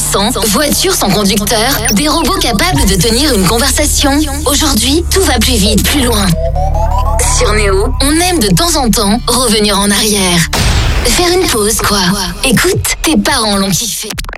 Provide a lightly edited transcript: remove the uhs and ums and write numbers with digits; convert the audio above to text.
passants, voitures sans conducteur, des robots capables de tenir une conversation. Aujourd'hui, tout va plus vite, plus loin. Sur Néo, on aime de temps en temps revenir en arrière. Faire une pause, quoi. Écoute, tes parents l'ont kiffé.